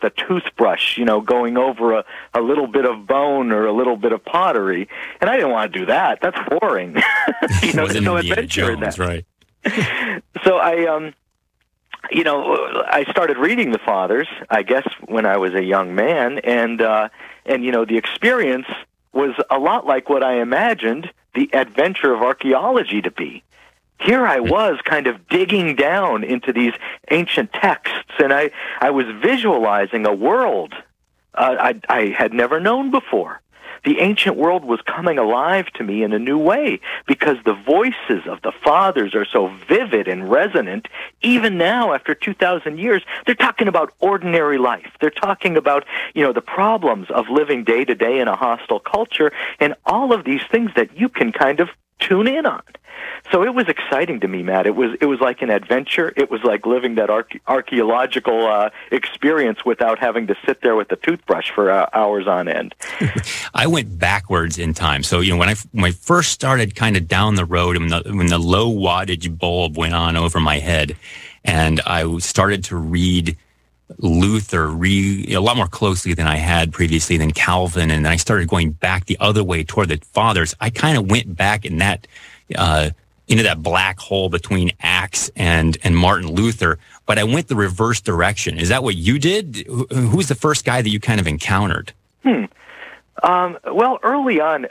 the toothbrush, going over a little bit of bone or a little bit of pottery. And I didn't want to do that. That's boring. There's no adventure in that. Right. So I started reading the Fathers, I guess, when I was a young man, and the experience was a lot like what I imagined the adventure of archaeology to be. Here I was kind of digging down into these ancient texts, and I was visualizing a world I had never known before. The ancient world was coming alive to me in a new way because the voices of the fathers are so vivid and resonant. Even now, after 2,000 years, they're talking about ordinary life. They're talking about, the problems of living day to day in a hostile culture and all of these things that you can kind of tune in on. So it was exciting to me, Matt. It was like an adventure. It was like living that archaeological experience without having to sit there with a toothbrush for hours on end. I went backwards in time. So when I first started kind of down the road, when the low wattage bulb went on over my head, and I started to read Luther a lot more closely than I had previously, than Calvin, and then I started going back the other way toward the fathers. I kind of went back in that into that black hole between Acts and Martin Luther, but I went the reverse direction. Is that what you did? Who's the first guy that you kind of encountered? Well, early on,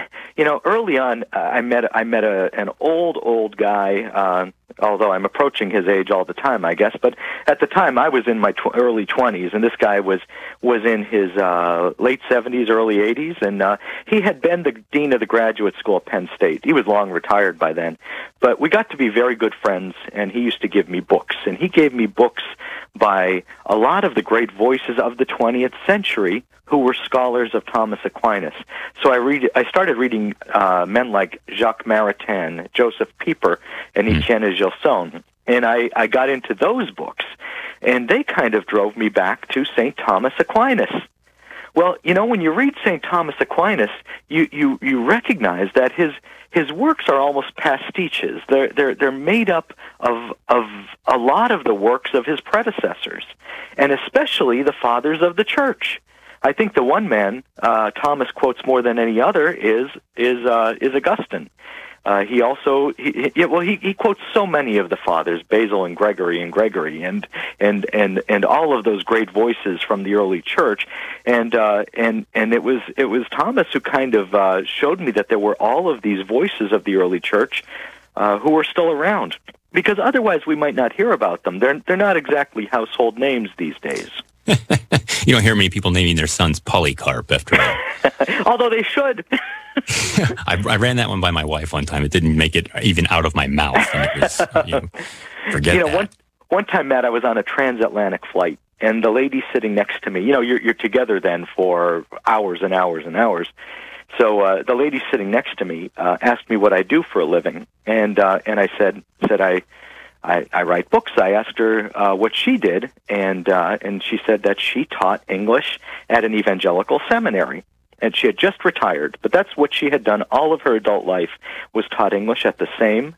I met an old guy. Although I'm approaching his age all the time, I guess. But at the time, I was in my early 20s, and this guy was in his late 70s, early 80s, and he had been the dean of the graduate school at Penn State. He was long retired by then. But we got to be very good friends, and he used to give me books. And he gave me books by a lot of the great voices of the 20th century who were scholars of Thomas Aquinas. So I started reading men like Jacques Maritain, Joseph Pieper, and Etienne Gilson. And I got into those books, and they kind of drove me back to St. Thomas Aquinas. Well, when you read St. Thomas Aquinas, you recognize that his works are almost pastiches. They're made up of a lot of the works of his predecessors, and especially the fathers of the church. I think the one man Thomas quotes more than any other is Augustine. He also he quotes so many of the fathers, Basil and Gregory and all of those great voices from the early church, and it was Thomas who kind of showed me that there were all of these voices of the early church who were still around, because otherwise we might not hear about them. They're not exactly household names these days. You don't hear many people naming their sons Polycarp after that. Although they should. I ran that one by my wife one time. It didn't make it even out of my mouth. And it was, forget that. One time, Matt, I was on a transatlantic flight, and the lady sitting next to me, you're together then for hours and hours and hours. So the lady sitting next to me asked me what I do for a living, and I said I write books. I asked her what she did, and she said that she taught English at an evangelical seminary, and she had just retired. But that's what she had done all of her adult life, was taught English at the same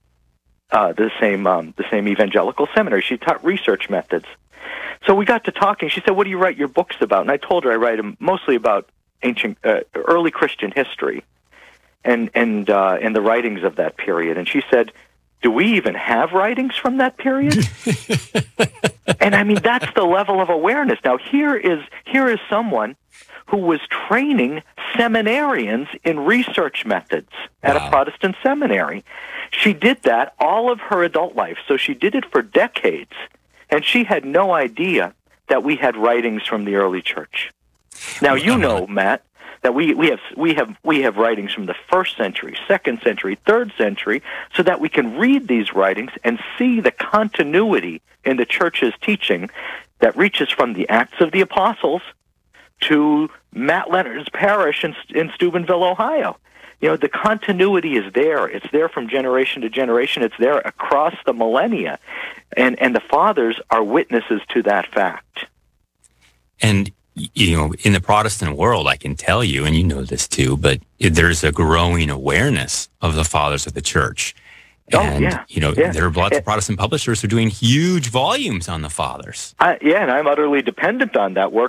evangelical seminary. She taught research methods. So we got to talking. She said, "What do you write your books about?" And I told her I write them mostly about ancient, early Christian history, and the writings of that period. And she said, "Do we even have writings from that period?" And I mean, that's the level of awareness. Now, here is someone who was training seminarians in research methods at a Protestant seminary. She did that all of her adult life, so she did it for decades, and she had no idea that we had writings from the early church. Now, Matt, that we have writings from the 1st century, 2nd century, 3rd century, so that we can read these writings and see the continuity in the church's teaching that reaches from the Acts of the Apostles to Matt Leonard's parish in Steubenville, Ohio. The continuity is there. It's there from generation to generation. It's there across the millennia, and the fathers are witnesses to that fact. And in the Protestant world, I can tell you, and you know this too, but there's a growing awareness of the fathers of the church. And, yeah. there are lots of Protestant publishers who are doing huge volumes on the Fathers. And I'm utterly dependent on that work